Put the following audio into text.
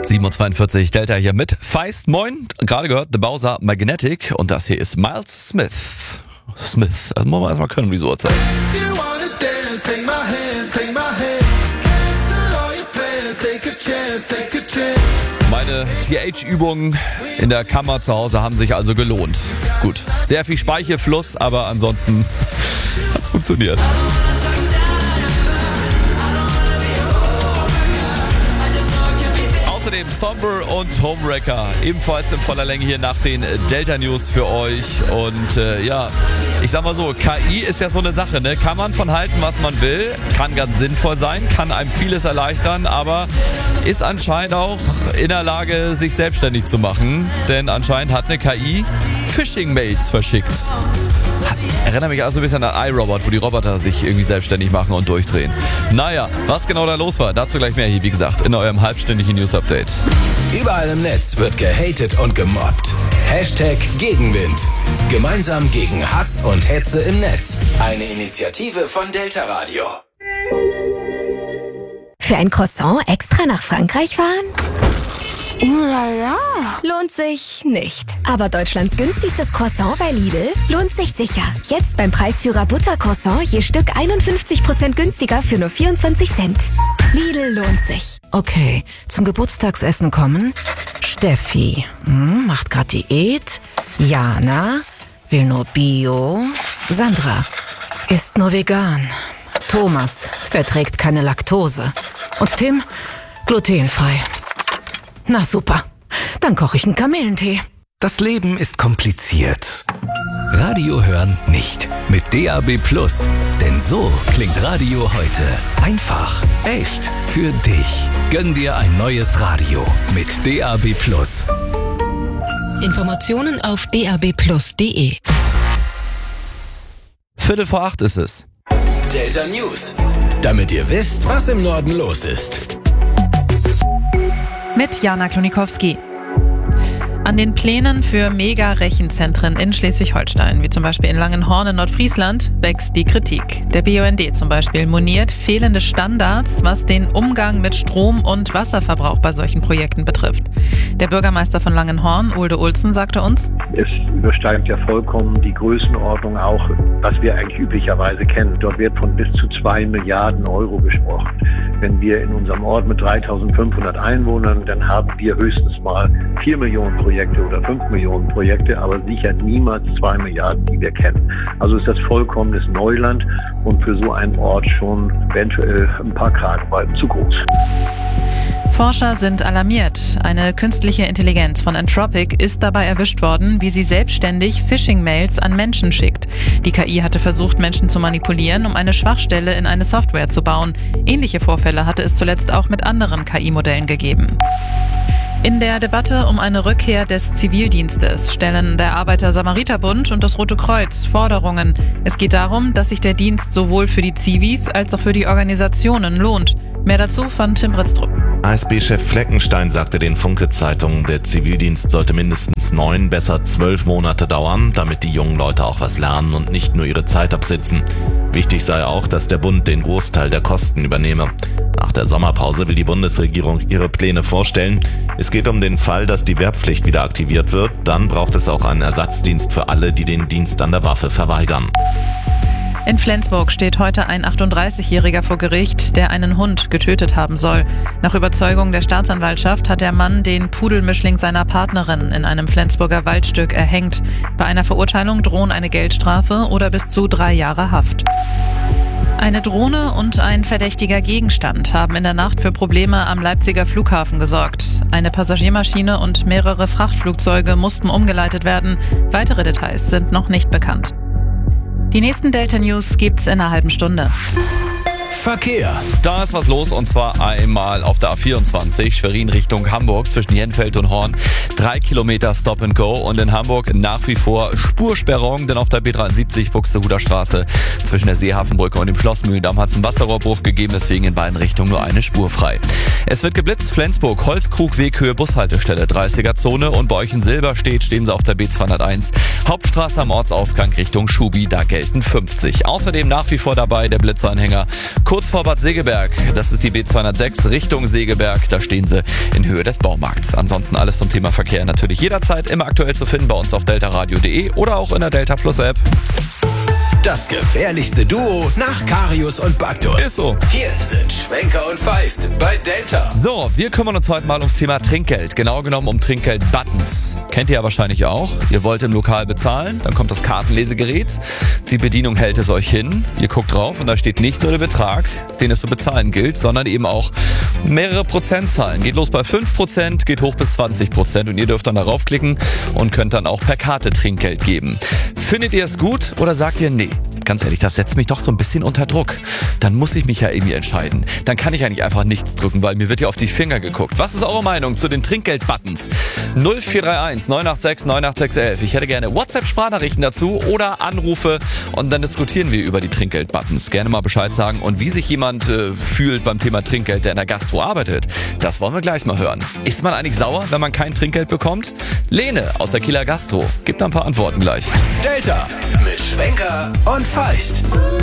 7:42 Delta hier mit Feist. Moin, gerade gehört The Bowser Magnetic und das hier ist Miles Smith. Das muss man erstmal können, wie so Uhrzeit. Meine TH-Übungen in der Kammer zu Hause haben sich also gelohnt. Gut, sehr viel Speichelfluss, aber ansonsten hat's funktioniert. Außerdem Somber und Homewrecker, ebenfalls in voller Länge hier nach den Delta News für euch. Und ich sag mal so, KI ist ja so eine Sache, ne? Kann man von halten, was man will, kann ganz sinnvoll sein, kann einem vieles erleichtern, aber ist anscheinend auch in der Lage, sich selbstständig zu machen. Denn anscheinend hat eine KI Phishing-Mails verschickt. Erinnert mich also ein bisschen an iRobot, wo die Roboter sich irgendwie selbstständig machen und durchdrehen. Naja, was genau da los war, dazu gleich mehr hier, wie gesagt, in eurem halbstündigen News-Update. Überall im Netz wird gehatet und gemobbt. Hashtag Gegenwind. Gemeinsam gegen Hass und Hetze im Netz. Eine Initiative von Delta Radio. Für ein Croissant extra nach Frankreich fahren? Ja. Lohnt sich nicht. Aber Deutschlands günstigstes Croissant bei Lidl lohnt sich sicher. Jetzt beim Preisführer Buttercroissant je Stück 51% günstiger für nur 24 Cent. Lidl lohnt sich. Okay, zum Geburtstagsessen kommen. Steffi, macht grad Diät. Jana, will nur Bio. Sandra, isst nur vegan. Thomas, verträgt keine Laktose. Und Tim, glutenfrei. Na super, dann koche ich einen Kamillentee. Das Leben ist kompliziert. Radio hören nicht mit DAB+. Denn so klingt Radio heute. Einfach, echt, für dich. Gönn dir ein neues Radio mit DAB+. Informationen auf dabplus.de. 7:45 ist es. Delta News. Damit ihr wisst, was im Norden los ist. Mit Jana Klonikowski. An den Plänen für Mega-Rechenzentren in Schleswig-Holstein, wie zum Beispiel in Langenhorn in Nordfriesland, wächst die Kritik. Der BUND zum Beispiel moniert fehlende Standards, was den Umgang mit Strom- und Wasserverbrauch bei solchen Projekten betrifft. Der Bürgermeister von Langenhorn, Ulde Olsen, sagte uns: Es übersteigt ja vollkommen die Größenordnung auch, was wir eigentlich üblicherweise kennen. Dort wird von bis zu 2 Milliarden Euro gesprochen. Wenn wir in unserem Ort mit 3.500 Einwohnern, dann haben wir höchstens mal 4 Millionen Projekte oder 5 Millionen Projekte, aber sicher niemals 2 Milliarden, die wir kennen. Also ist das vollkommenes Neuland und für so einen Ort schon eventuell ein paar Kragenweiten zu groß. Forscher sind alarmiert. Eine künstliche Intelligenz von Anthropic ist dabei erwischt worden, wie sie selbstständig Phishing-Mails an Menschen schickt. Die KI hatte versucht, Menschen zu manipulieren, um eine Schwachstelle in eine Software zu bauen. Ähnliche Vorfälle hatte es zuletzt auch mit anderen KI-Modellen gegeben. In der Debatte um eine Rückkehr des Zivildienstes stellen der Arbeiter-Samariter-Bund und das Rote Kreuz Forderungen. Es geht darum, dass sich der Dienst sowohl für die Zivis als auch für die Organisationen lohnt. Mehr dazu von Tim Britztrup. ASB-Chef Fleckenstein sagte den Funke-Zeitungen, der Zivildienst sollte mindestens 9, besser 12 Monate dauern, damit die jungen Leute auch was lernen und nicht nur ihre Zeit absitzen. Wichtig sei auch, dass der Bund den Großteil der Kosten übernehme. Nach der Sommerpause will die Bundesregierung ihre Pläne vorstellen. Es geht um den Fall, dass die Wehrpflicht wieder aktiviert wird. Dann braucht es auch einen Ersatzdienst für alle, die den Dienst an der Waffe verweigern. In Flensburg steht heute ein 38-Jähriger vor Gericht, der einen Hund getötet haben soll. Nach Überzeugung der Staatsanwaltschaft hat der Mann den Pudelmischling seiner Partnerin in einem Flensburger Waldstück erhängt. Bei einer Verurteilung drohen eine Geldstrafe oder bis zu 3 Jahre Haft. Eine Drohne und ein verdächtiger Gegenstand haben in der Nacht für Probleme am Leipziger Flughafen gesorgt. Eine Passagiermaschine und mehrere Frachtflugzeuge mussten umgeleitet werden. Weitere Details sind noch nicht bekannt. Die nächsten Delta News gibt's in einer halben Stunde. Verkehr. Da ist was los und zwar einmal auf der A24 Schwerin Richtung Hamburg zwischen Jenfeld und Horn. 3 Kilometer Stop and Go und in Hamburg nach wie vor Spursperrung, denn auf der B73 Buxtehuder Straße zwischen der Seehafenbrücke und dem Schlossmühlendamm hat es einen Wasserrohrbruch gegeben, deswegen in beiden Richtungen nur eine Spur frei. Es wird geblitzt, Flensburg, Holzkrug, Weghöhe, Bushaltestelle, 30er-Zone und bei euch in Silberstedt stehen sie auf der B201. Hauptstraße am Ortsausgang Richtung Schubi, da gelten 50. Außerdem nach wie vor dabei der Blitzeranhänger kurz vor Bad Segeberg. Das ist die B206 Richtung Segeberg. Da stehen sie in Höhe des Baumarkts. Ansonsten alles zum Thema Verkehr natürlich jederzeit immer aktuell zu finden bei uns auf deltaradio.de oder auch in der Delta Plus App. Das gefährlichste Duo nach Karius und Baktus. Ist so. Hier sind Schwenker und Feist bei Delta. So, wir kümmern uns heute mal ums Thema Trinkgeld. Genau genommen um Trinkgeld-Buttons. Kennt ihr ja wahrscheinlich auch. Ihr wollt im Lokal bezahlen, dann kommt das Kartenlesegerät. Die Bedienung hält es euch hin. Ihr guckt drauf und da steht nicht nur der Betrag, den es zu bezahlen gilt, sondern eben auch mehrere Prozentzahlen. Geht los bei 5%, geht hoch bis 20% und ihr dürft dann darauf klicken und könnt dann auch per Karte Trinkgeld geben. Findet ihr es gut oder sagt ihr nee? Ganz ehrlich, das setzt mich doch so ein bisschen unter Druck. Dann muss ich mich ja irgendwie entscheiden. Dann kann ich ja nicht einfach nichts drücken, weil mir wird ja auf die Finger geguckt. Was ist eure Meinung zu den Trinkgeld-Buttons? 0431 986 98611. Ich hätte gerne WhatsApp-Sprachnachrichten dazu oder Anrufe und dann diskutieren wir über die Trinkgeld-Buttons. Gerne mal Bescheid sagen und wie sich jemand fühlt beim Thema Trinkgeld, der in der Gastro arbeitet. Das wollen wir gleich mal hören. Ist man eigentlich sauer, wenn man kein Trinkgeld bekommt? Lene aus der Kieler Gastro gibt da ein paar Antworten gleich. Delta mit Schwenker und Feist.